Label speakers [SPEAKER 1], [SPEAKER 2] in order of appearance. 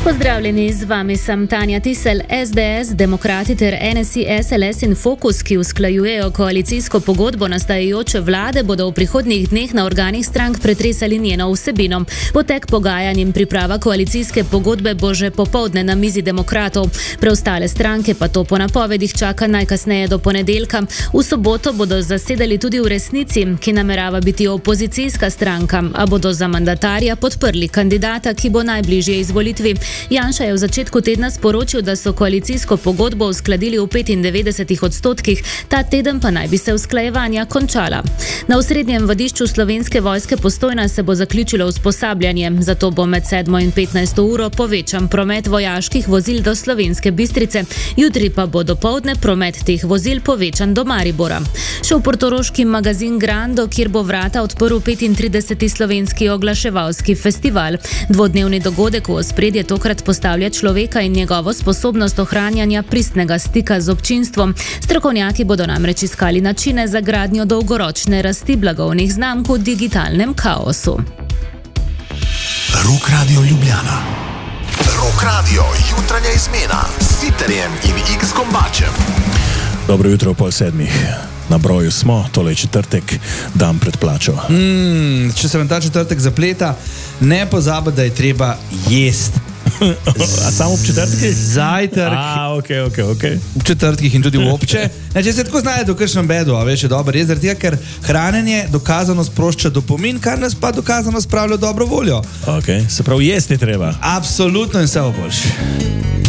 [SPEAKER 1] Pozdravljeni, z vami sem Tanja Tisel. SDS, Demokrati ter NSI, SLS in Fokus, ki usklajujejo koalicijsko pogodbo nastajajoče vlade, bodo v prihodnjih dneh na organih strank pretresali njeno vsebino. Potek pogajanj in priprava koalicijske pogodbe bo že popoldne na mizi demokratov. Preostale stranke pa to po napovedih čaka najkasneje do ponedeljka. V soboto bodo zasedali tudi v Resnici, ki namerava biti opozicijska stranka, a bodo za mandatarja podprli kandidata, ki bo najbližje izvolitvi. Janša je v začetku tedna sporočil, da so koalicijsko pogodbo uskladili v 95%, ta teden pa naj bi se usklajevanja končala. Na osrednjem vadišču Slovenske vojske Postojna se bo zaključilo usposabljanje, zato bo med 7 in 15 uro povečan promet vojaških vozil do Slovenske Bistrice. Jutri pa bo dopoldne promet teh vozil povečan do Maribora. Še v portoroški magazin Grando, kjer bo vrata odprl 35. slovenski oglaševalski festival. Dvodnevni dogodek v ospredje tokrat postavlja človeka in njegovo sposobnost ohranjanja pristnega stika z občinstvom. Strokovnjaki bodo namreč iskali načine za gradnjo dolgoročne rasti blagovnih znamk v digitalnem kaosu.
[SPEAKER 2] Rock Radio Ljubljana. Rock Radio, jutranja izmena s Siterjem in X Kombačem.
[SPEAKER 3] Dobro jutro, 6:30. Na broju smo, tole je četrtek, dan pred plačo.
[SPEAKER 4] Če se vam ta četrtek zapleta, ne pozabite, da je treba jesti.
[SPEAKER 3] A samo ob četrtkih?
[SPEAKER 4] Zajtrk.
[SPEAKER 3] Okay.
[SPEAKER 4] V četrtkih in tudi v obče. Če se tako znajde v kakšnem bedu, a veš, je dobro, je zaradi tega, ker hranjenje dokazano sprošča dopamin, kar nas pa dokazano spravlja v dobro voljo.
[SPEAKER 3] Se pravi, jesti treba.
[SPEAKER 4] Absolutno in vse bo boljše.